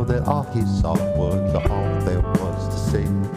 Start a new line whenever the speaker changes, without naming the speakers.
that all he saw was all there was to see.